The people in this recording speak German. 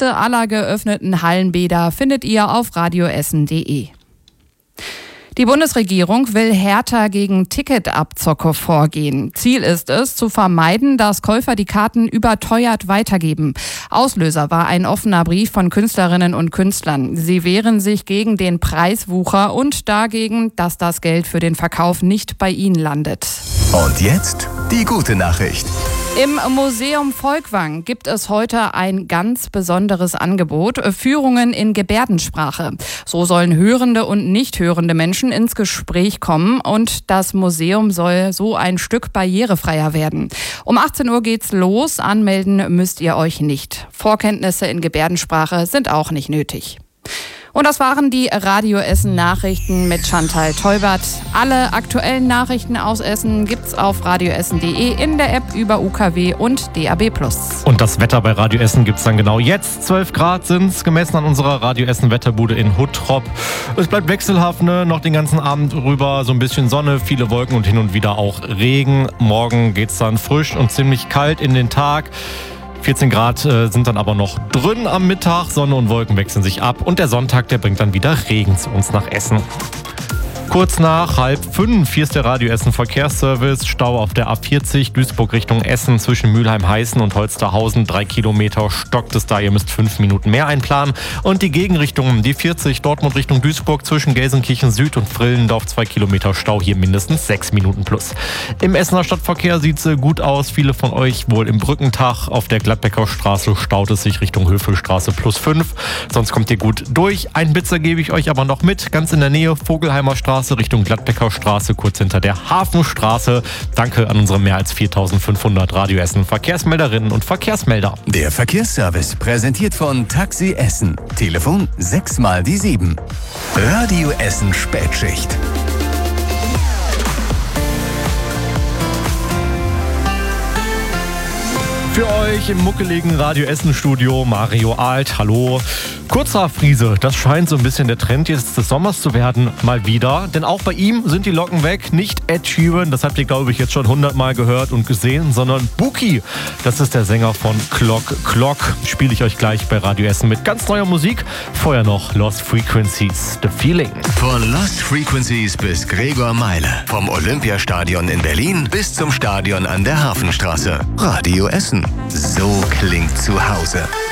Liste aller geöffneten Hallenbäder findet ihr auf radioessen.de. Die Bundesregierung will härter gegen Ticketabzocke vorgehen. Ziel ist es, zu vermeiden, dass Käufer die Karten überteuert weitergeben. Auslöser war ein offener Brief von Künstlerinnen und Künstlern. Sie wehren sich gegen den Preiswucher und dagegen, dass das Geld für den Verkauf nicht bei ihnen landet. Und jetzt die gute Nachricht. Im Museum Volkwang gibt es heute ein ganz besonderes Angebot: Führungen in Gebärdensprache. So sollen hörende und nicht hörende Menschen ins Gespräch kommen und das Museum soll so ein Stück barrierefreier werden. Um 18 Uhr geht's los. Anmelden müsst ihr euch nicht. Vorkenntnisse in Gebärdensprache sind auch nicht nötig. Und das waren die Radio Essen Nachrichten mit Chantal Teubert. Alle aktuellen Nachrichten aus Essen gibt's auf radioessen.de, in der App über UKW und DAB+. Und das Wetter bei Radio Essen gibt's dann genau jetzt. 12 Grad sind's, gemessen an unserer Radio Essen Wetterbude in Huttrop. Es bleibt wechselhaft, noch den ganzen Abend rüber. So ein bisschen Sonne, viele Wolken und hin und wieder auch Regen. Morgen geht's dann frisch und ziemlich kalt in den Tag. 14 Grad sind dann aber noch drin am Mittag. Sonne und Wolken wechseln sich ab. Und der Sonntag, der bringt dann wieder Regen zu uns nach Essen. Kurz nach 4:30, hier ist der Radio Essen Verkehrsservice. Stau auf der A40 Duisburg Richtung Essen zwischen Mülheim-Heißen und Holsterhausen. 3 Kilometer stockt es da, ihr müsst 5 Minuten mehr einplanen. Und die Gegenrichtung, die 40 Dortmund Richtung Duisburg zwischen Gelsenkirchen Süd und Frillendorf. 2 Kilometer Stau, hier mindestens 6 Minuten plus. Im Essener Stadtverkehr sieht es gut aus. Viele von euch wohl im Brückentag. Auf der Gladbecker Straße staut es sich Richtung Höfelstraße +5. Sonst kommt ihr gut durch. Ein Bitzer gebe ich euch aber noch mit. Ganz in der Nähe Vogelheimer Straße Richtung Gladbecker Straße, kurz hinter der Hafenstraße. Danke an unsere mehr als 4500 Radio Essen Verkehrsmelderinnen und Verkehrsmelder. Der Verkehrsservice präsentiert von Taxi Essen. Telefon 6x7. Radio Essen Spätschicht. Für euch im muckeligen Radio Essen Studio Mario Alt. Hallo. Kurzhaarfriese, das scheint so ein bisschen der Trend jetzt des Sommers zu werden, mal wieder. Denn auch bei ihm sind die Locken weg. Nicht Ed Sheeran, das habt ihr, glaube ich, jetzt schon 100-mal gehört und gesehen, sondern Buki. Das ist der Sänger von Clock. Spiele ich euch gleich bei Radio Essen mit ganz neuer Musik. Vorher noch Lost Frequencies, The Feeling. Von Lost Frequencies bis Gregor Meile. Vom Olympiastadion in Berlin bis zum Stadion an der Hafenstraße. Radio Essen. So klingt zu Hause.